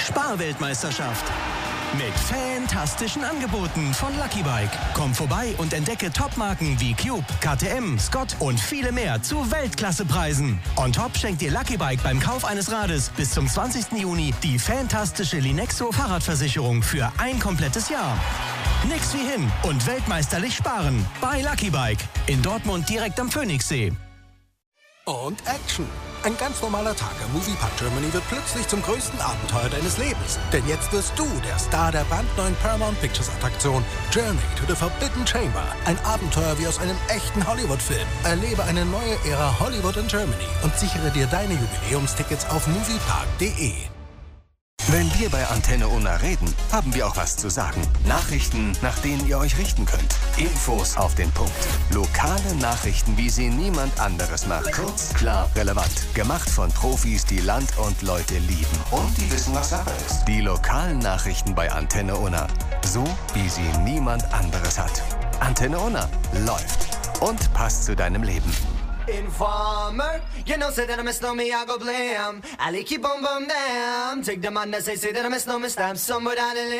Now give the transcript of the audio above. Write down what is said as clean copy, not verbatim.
Sparweltmeisterschaft. Mit fantastischen Angeboten von Lucky Bike. Komm vorbei und entdecke Topmarken wie Cube, KTM, Scott und viele mehr zu Weltklassepreisen. On top schenkt dir Lucky Bike beim Kauf eines Rades bis zum 20. Juni die fantastische Linexo Fahrradversicherung für ein komplettes Jahr. Nix wie hin und weltmeisterlich sparen bei Lucky Bike. In Dortmund direkt am Phoenixsee. Und Action. Ein ganz normaler Tag im Moviepark Germany wird plötzlich zum größten Abenteuer deines Lebens. Denn jetzt wirst du der Star der brandneuen Paramount Pictures Attraktion Journey to the Forbidden Chamber. Ein Abenteuer wie aus einem echten Hollywood-Film. Erlebe eine neue Ära Hollywood in Germany und sichere dir deine Jubiläumstickets auf moviepark.de. Wenn wir bei Antenne Unna reden, haben wir auch was zu sagen. Nachrichten, nach denen ihr euch richten könnt. Infos auf den Punkt. Lokale Nachrichten, wie sie niemand anderes macht. Kurz, klar, relevant. Gemacht von Profis, die Land und Leute lieben. Und die wissen, was Sache ist. Die lokalen Nachrichten bei Antenne Unna. So, wie sie niemand anderes hat. Antenne Unna läuft und passt zu deinem Leben. Informer, you know, say that I miss no me, I go blam. I keep on bum them. Take the man that say that I miss no me, stab somebody down the